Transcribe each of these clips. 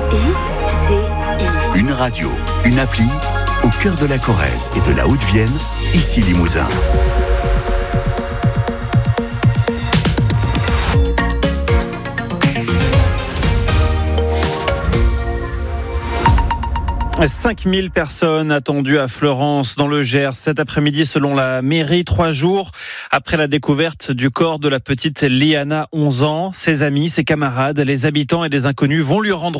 LICI. Une radio, une appli, au cœur de la Corrèze et de la Haute-Vienne, ici Limousin. « 5000 personnes attendues à Fleurance dans le Gers cet après-midi selon la mairie, 3 jours après la découverte du corps de la petite Liana, 11 ans. Ses amis, ses camarades, les habitants et des inconnus vont lui rendre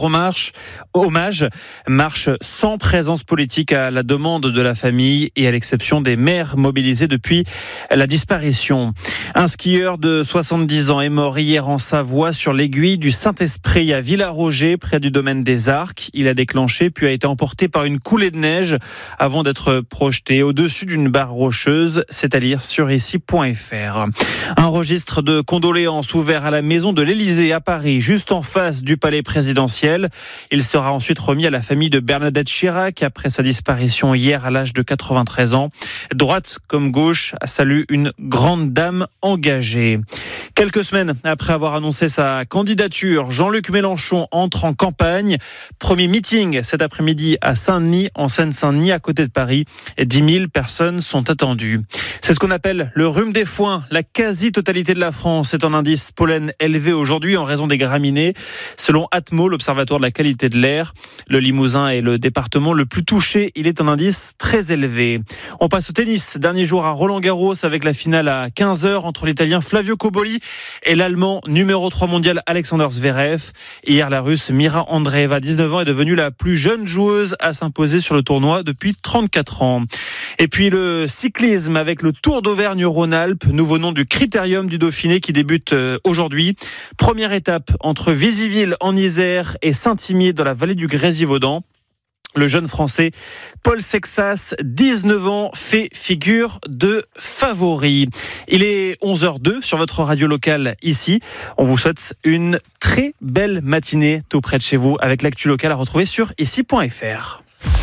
hommage. Marche sans présence politique à la demande de la famille et à l'exception des maires mobilisés depuis la disparition. Un skieur de 70 ans est mort hier en Savoie sur l'aiguille du Saint-Esprit à Villaroger près du domaine des Arcs. Il a déclenché puis a été emporté par une coulée de neige avant d'être projeté au-dessus d'une barre rocheuse. C'est à lire sur ici.fr. Un registre de condoléances ouvert à la maison de l'Élysée à Paris, juste en face du palais présidentiel. Il sera ensuite remis à la famille de Bernadette Chirac après sa disparition hier à l'âge de 93 ans. Droite comme gauche salue une grande dame engagée. Quelques semaines après avoir annoncé sa candidature, Jean-Luc Mélenchon entre en campagne. Premier meeting cet après-midi à Saint-Denis, en Seine-Saint-Denis, à côté de Paris. 10 000 personnes sont attendues. C'est ce qu'on appelle le rhume des foins. La quasi-totalité de la France est en indice pollen élevé aujourd'hui en raison des graminées. Selon Atmo, l'Observatoire de la qualité de l'air, le Limousin est le département le plus touché. Il est en indice très élevé. On passe au tennis. Dernier jour à Roland-Garros avec la finale à 15h entre l'Italien Flavio Cobolli et l'Allemand numéro 3 mondial Alexander Zverev. Hier, la Russe Mira Andreeva, 19 ans, est devenue la plus jeune joueuse à s'imposer sur le tournoi depuis 34 ans. Et puis le cyclisme avec le Tour d'Auvergne-Rhône-Alpes, nouveau nom du Critérium du Dauphiné qui débute aujourd'hui. Première étape entre Visiville en Isère et Saint-Imier dans la vallée du Grésivaudan. Le jeune Français Paul Sexas, 19 ans, fait figure de favori. Il est 11h02 sur votre radio locale ici. On vous souhaite une très belle matinée tout près de chez vous avec l'actu locale à retrouver sur ici.fr.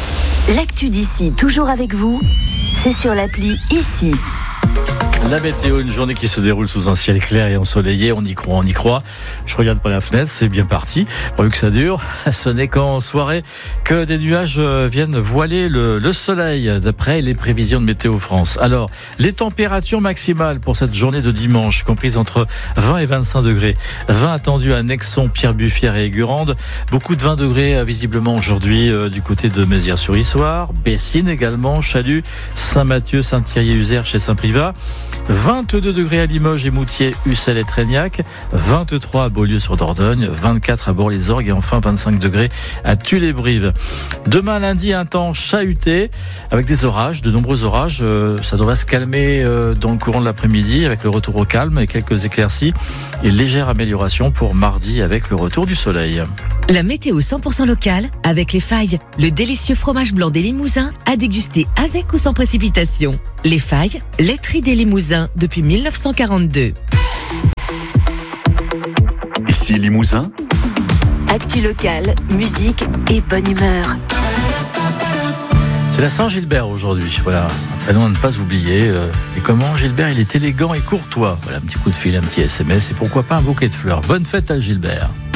L'actu d'ici, toujours avec vous, c'est sur l'appli Ici. La météo, une journée qui se déroule sous un ciel clair et ensoleillé, on y croit. Je regarde par la fenêtre, c'est bien parti. Pourvu que ça dure, ce n'est qu'en soirée que des nuages viennent voiler le soleil, d'après les prévisions de Météo France. Alors, les températures maximales pour cette journée de dimanche, comprises entre 20 et 25 degrés. 20 attendus à Nexon, Pierre-Buffière et Aigurande. Beaucoup de 20 degrés visiblement aujourd'hui du côté de Mézières-sur-Issoire. Bessines également, Chalut, Saint-Mathieu, Saint-Thierry-Uzer chez Saint-Privat. 22 degrés à Limoges et Moutier, Ussel et Trégnac, 23 à Beaulieu-sur-Dordogne, 24 à Bourg-les-Orgues et enfin 25 degrés à Tulle-et-Brive. Demain lundi, un temps chahuté avec des orages, de nombreux orages. Ça devrait se calmer dans le courant de l'après-midi avec le retour au calme et quelques éclaircies et légère amélioration pour mardi avec le retour du soleil. La météo 100% locale avec Les Failles, le délicieux fromage blanc des Limousins à déguster avec ou sans précipitation. Les Failles, laiterie des Limousins depuis 1942. Ici Limousin. Actu locale, musique et bonne humeur. C'est la Saint-Gilbert aujourd'hui, voilà, un prénom à ne pas oublier. Et comment Gilbert, il est élégant et courtois. Voilà, un petit coup de fil, un petit SMS et pourquoi pas un bouquet de fleurs. Bonne fête à Gilbert.